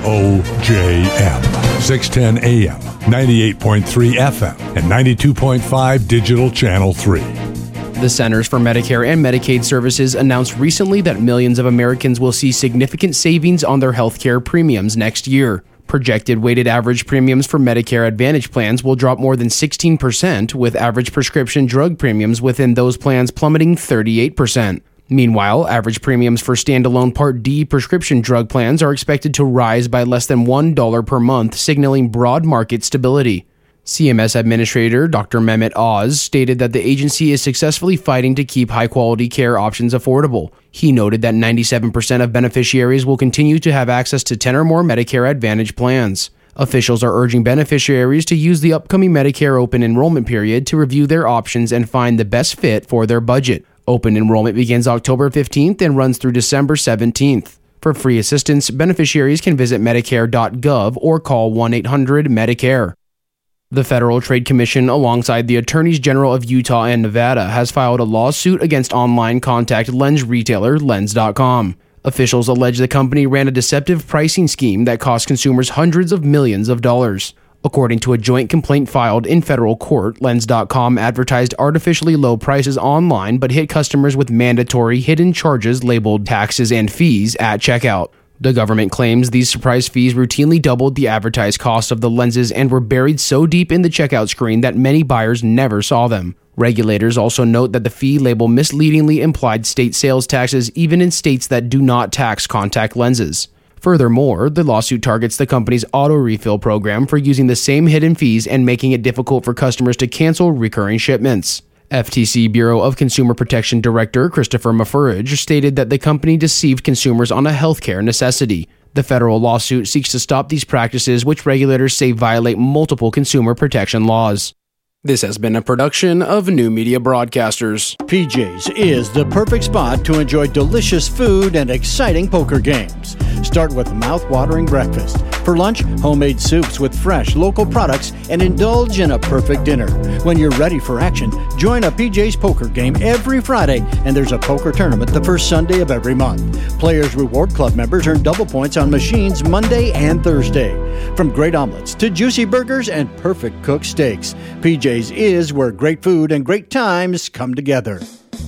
WOJM, 610 AM, 98.3 FM, and 92.5 Digital Channel 3. The Centers for Medicare and Medicaid Services announced recently that millions of Americans will see significant savings on their health care premiums next year. Projected weighted average premiums for Medicare Advantage plans will drop more than 16%, with average prescription drug premiums within those plans plummeting 38%. Meanwhile, average premiums for standalone Part D prescription drug plans are expected to rise by less than $1 per month, signaling broad market stability. CMS Administrator Dr. Mehmet Oz stated that the agency is successfully fighting to keep high-quality care options affordable. He noted that 97% of beneficiaries will continue to have access to 10 or more Medicare Advantage plans. Officials are urging beneficiaries to use the upcoming Medicare open enrollment period to review their options and find the best fit for their budget. Open enrollment begins October 15th and runs through December 17th. For free assistance, beneficiaries can visit Medicare.gov or call 1-800-MEDICARE. The Federal Trade Commission, alongside the Attorneys General of Utah and Nevada, has filed a lawsuit against online contact lens retailer Lens.com. Officials allege the company ran a deceptive pricing scheme that cost consumers hundreds of millions of dollars. According to a joint complaint filed in federal court, Lens.com advertised artificially low prices online but hit customers with mandatory hidden charges labeled taxes and fees at checkout. The government claims these surprise fees routinely doubled the advertised cost of the lenses and were buried so deep in the checkout screen that many buyers never saw them. Regulators also note that the fee label misleadingly implied state sales taxes even in states that do not tax contact lenses. Furthermore, the lawsuit targets the company's auto refill program for using the same hidden fees and making it difficult for customers to cancel recurring shipments. FTC Bureau of Consumer Protection Director Christopher Mafurage stated that the company deceived consumers on a healthcare necessity. The federal lawsuit seeks to stop these practices, which regulators say violate multiple consumer protection laws. This has been a production of New Media Broadcasters. PJ's is the perfect spot to enjoy delicious food and exciting poker games. Start with mouth-watering breakfast. For lunch, homemade soups with fresh local products, and indulge in a perfect dinner. When you're ready for action, join a PJ's poker game every Friday, and there's a poker tournament the first Sunday of every month. Players Reward Club members earn double points on machines Monday and Thursday. From great omelets to juicy burgers and perfect cooked steaks, PJ's is where great food and great times come together.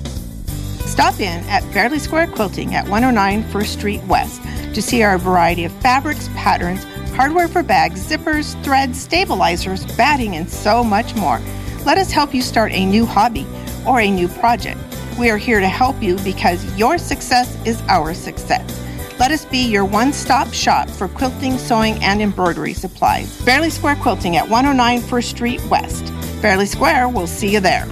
Stop in at Fairley Square Quilting at 109 First Street West to see our variety of fabrics, patterns, hardware for bags, zippers, threads, stabilizers, batting, and so much more. Let us help you start a new hobby or a new project. We are here to help you because your success is our success. Let us be your one-stop shop for quilting, sewing, and embroidery supplies. Fairley Square Quilting at 109 First Street West. Fairley Square, we'll see you there.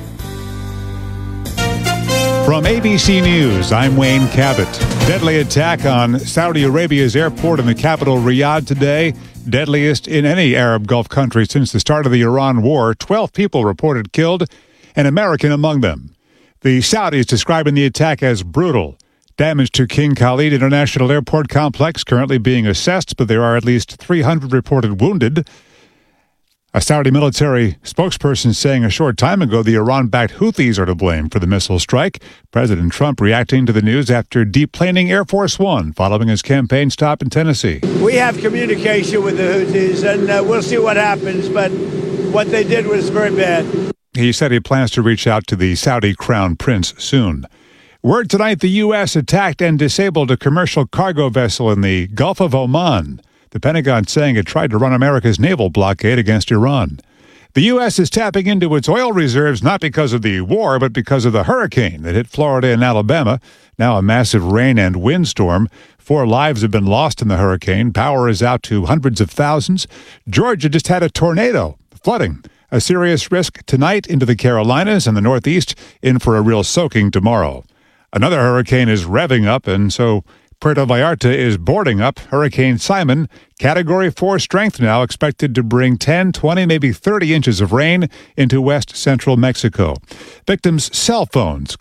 From ABC News, I'm Wayne Cabot. Deadly attack on Saudi Arabia's airport in the capital, Riyadh, today. Deadliest in any Arab Gulf country since the start of the Iran war. 12 people reported killed, an American among them. The Saudis describing the attack as brutal. Damage to King Khalid International Airport complex currently being assessed, but there are at least 300 reported wounded. A Saudi military spokesperson saying a short time ago the Iran-backed Houthis are to blame for the missile strike. President Trump reacting to the news after deplaning Air Force One following his campaign stop in Tennessee. We have communication with the Houthis, and we'll see what happens, but what they did was very bad. He said he plans to reach out to the Saudi Crown Prince soon. Word tonight, the U.S. attacked and disabled a commercial cargo vessel in the Gulf of Oman. The Pentagon saying it tried to run America's naval blockade against Iran. The U.S. is tapping into its oil reserves not because of the war, but because of the hurricane that hit Florida and Alabama. Now a massive rain and windstorm. 4 lives have been lost in the hurricane. Power is out to hundreds of thousands. Georgia just had a tornado. Flooding. A serious risk tonight into the Carolinas and the Northeast, in for a real soaking tomorrow. Another hurricane is revving up, and so Puerto Vallarta is boarding up. Hurricane Simon, Category 4 strength now, expected to bring 10, 20, maybe 30 inches of rain into west central Mexico. Victims' cell phones